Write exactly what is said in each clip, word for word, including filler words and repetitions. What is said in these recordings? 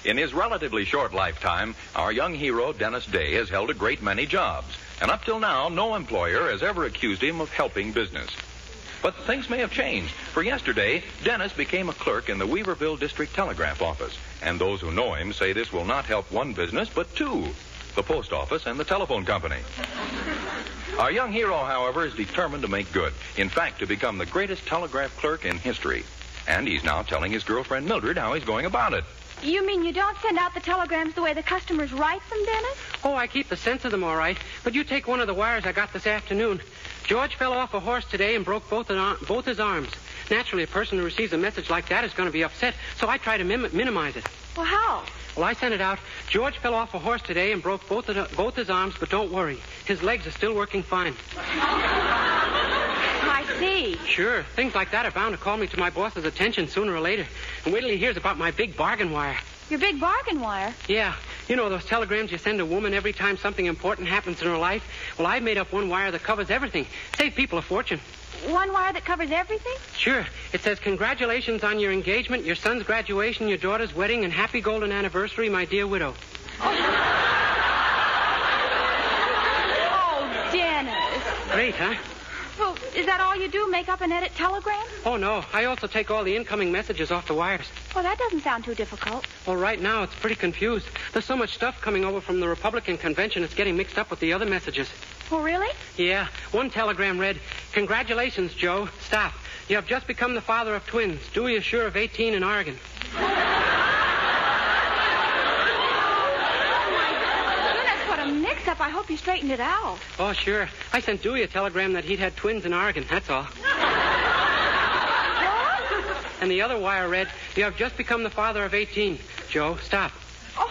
In his relatively short lifetime, our young hero, Dennis Day, has held a great many jobs. And up till now, no employer has ever accused him of helping business. But things may have changed, for yesterday, Dennis became a clerk in the Weaverville District Telegraph Office. And those who know him say this will not help one business, but two, the post office and the telephone company. Our young hero, however, is determined to make good. In fact, to become the greatest telegraph clerk in history. And he's now telling his girlfriend, Mildred, how he's going about it. You mean you don't send out the telegrams the way the customers write them, Dennis? Oh, I keep the sense of them all right. But you take one of the wires I got this afternoon. George fell off a horse today and broke both, an, both his arms. Naturally, a person who receives a message like that is going to be upset, so I try to mim- minimize it. Well, how? Well, I sent it out. George fell off a horse today and broke both, of, both his arms, but don't worry. His legs are still working fine. I see. Sure. Things like that are bound to call me to my boss's attention sooner or later. And wait till he hears about my big bargain wire. Your big bargain wire? Yeah. You know those telegrams you send a woman every time something important happens in her life? Well, I've made up one wire that covers everything. Save people a fortune. One wire that covers everything? Sure. It says, congratulations on your engagement, your son's graduation, your daughter's wedding, and happy golden anniversary, my dear widow. Oh, oh Dennis. Great, huh? Well, is that all you do, make up and edit telegrams? Oh, no. I also take all the incoming messages off the wires. Well, that doesn't sound too difficult. Well, right now, it's pretty confused. There's so much stuff coming over from the Republican convention, it's getting mixed up with the other messages. Oh, really? Yeah. One telegram read, congratulations, Joe. Stop. You have just become the father of twins. Dewey is sure of eighteen in Oregon. Up, I hope you straightened it out. Oh, sure. I sent Dewey a telegram that he'd had twins in Oregon, that's all. What? And the other wire read, you have just become the father of eighteen. Joe, stop. Oh.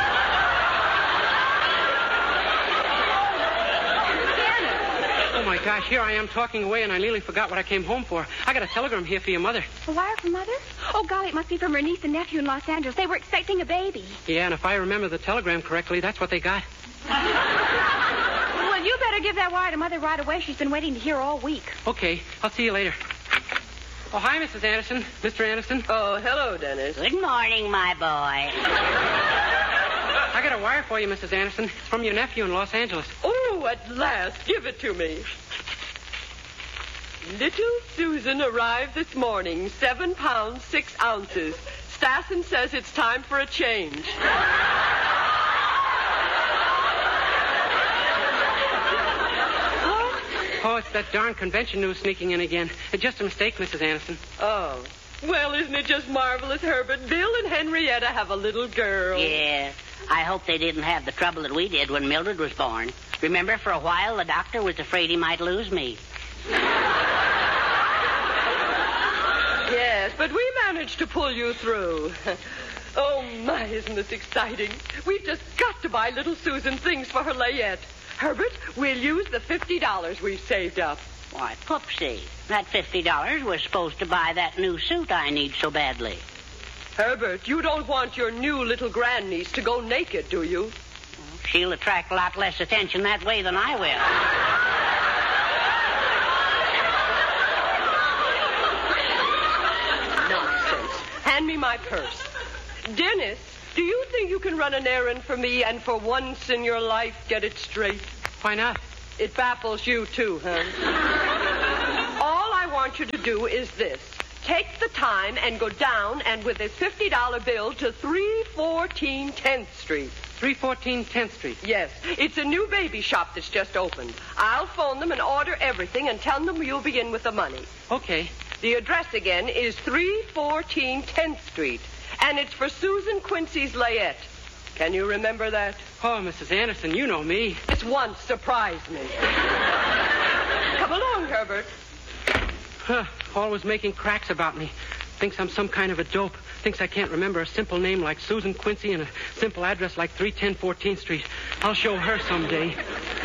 Oh, my gosh, here I am talking away, and I nearly forgot what I came home for. I got a telegram here for your mother. A wire from Mother? Oh, golly, it must be from her niece and nephew in Los Angeles. They were expecting a baby. Yeah, and if I remember the telegram correctly, that's what they got. Well, you better give that wire to Mother right away. She's been waiting to hear all week. Okay, I'll see you later. Oh, hi, Missus Anderson. Mister Anderson. Oh, hello, Dennis. Good morning, my boy. I got a wire for you, Missus Anderson. It's from your nephew in Los Angeles. Oh, at last. Give it to me. Little Susan arrived this morning, seven pounds, six ounces. Stassen says it's time for a change. Oh, it's that darn convention news sneaking in again. It's just a mistake, Missus Anderson. Oh. Well, isn't it just marvelous, Herbert? Bill and Henrietta have a little girl. Yeah. I hope they didn't have the trouble that we did when Mildred was born. Remember, for a while, the doctor was afraid he might lose me. Yes, but we managed to pull you through. Oh, my, isn't this exciting? We've just got to buy little Susan things for her layette. Herbert, we'll use the fifty dollars we've saved up. Why, Poopsie, that fifty dollars was supposed to buy that new suit I need so badly. Herbert, you don't want your new little grandniece to go naked, do you? Well, she'll attract a lot less attention that way than I will. Nonsense. Hand me my purse. Dennis, do you think you can run an errand for me and for once in your life get it straight? Why not? It baffles you, too, huh? All I want you to do is this. Take the time and go down and with a fifty dollar bill to three fourteen tenth Street. three fourteen tenth Street? Yes. It's a new baby shop that's just opened. I'll phone them and order everything and tell them you'll be in with the money. Okay. The address again is three fourteen tenth Street. And it's for Susan Quincy's layette. Can you remember that? Oh, Missus Anderson, you know me. This once surprised me. Come along, Herbert. Huh, always making cracks about me. Thinks I'm some kind of a dope. Thinks I can't remember a simple name like Susan Quincy and a simple address like three ten fourteenth Street. I'll show her someday.